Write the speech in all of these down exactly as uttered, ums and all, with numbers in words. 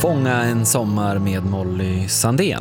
Fånga en sommar med Molly Sandén.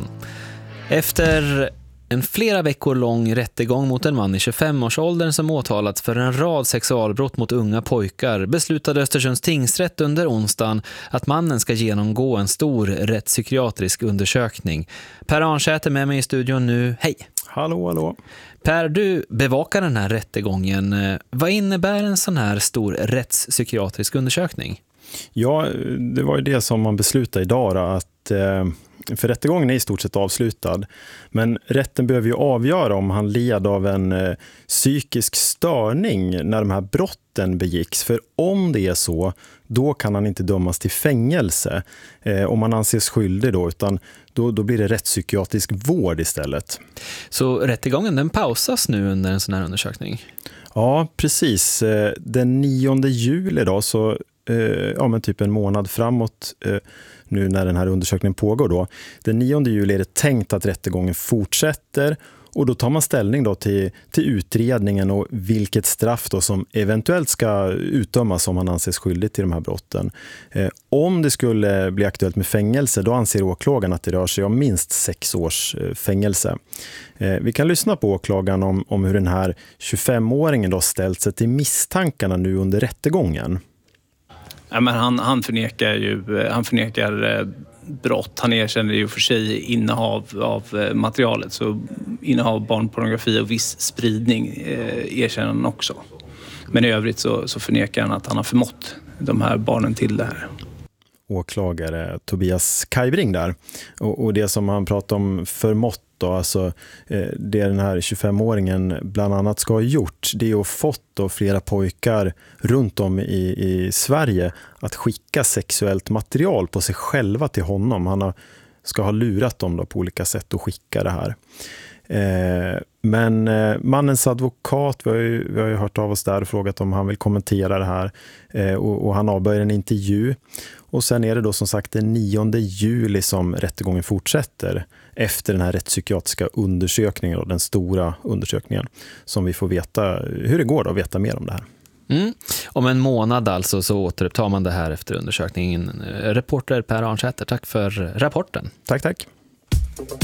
Efter en flera veckor lång rättegång mot en man i tjugofem-årsåldern som åtalats för en rad sexualbrott mot unga pojkar beslutade Östersunds tingsrätt under onsdagen att mannen ska genomgå en stor rättspsykiatrisk undersökning. Per Arnsäter med mig i studion nu. Hej! Hallå, hallå. Per, du bevakar den här rättegången. Vad innebär en sån här stor rättspsykiatrisk undersökning? Ja, det var ju det som man beslutade idag då, att eh, för rättegången är i stort sett avslutad. Men rätten behöver ju avgöra om han led av en eh, psykisk störning när de här brotten begicks. För om det är så, då kan han inte dömas till fängelse eh, om man anses skyldig då, utan då, då blir det rättspsykiatrisk vård istället. Så rättegången den pausas nu under en sån här undersökning? Ja, precis. Den nionde juli då, så ja, men typ en månad framåt nu när den här undersökningen pågår då. Den nionde juli är det tänkt att rättegången fortsätter och då tar man ställning då till, till utredningen och vilket straff då som eventuellt ska utdömas om man anses skyldig till de här brotten. Eh, om det skulle bli aktuellt med fängelse, då anser åklagaren att det rör sig om minst sex års eh, fängelse. Eh, vi kan lyssna på åklagaren om, om hur den här tjugofem-åringen då ställt sig till misstankarna nu under rättegången. Ja, men han, han förnekar ju han förnekar eh, brott. Han erkänner ju för sig innehav av eh, materialet. Så innehav av barnpornografi och viss spridning eh, erkänner han också. Men i övrigt så, så förnekar han att han har förmått de här barnen till det här. Åklagare Tobias Kajbring där. Och, och det som han pratar om förmått då, alltså eh, det den här tjugofem-åringen bland annat ska ha gjort, det är att fått då flera pojkar runt om i, i Sverige att skicka sexuellt material på sig själva till honom. Han har, ska ha lurat dem då på olika sätt att skicka det här. Eh, men eh, mannens advokat, vi har, ju, vi har ju hört av oss där och frågat om han vill kommentera det här eh, och, och han avböjer en intervju. Och sen är det då som sagt den nionde juli som rättegången fortsätter efter den här rättspsykiatriska undersökningen och den stora undersökningen som vi får veta hur det går då, veta mer om det här. Mm. Om en månad alltså så återupptar man det här efter undersökningen. Reporter Per Arnsäter, tack för rapporten. Tack, tack.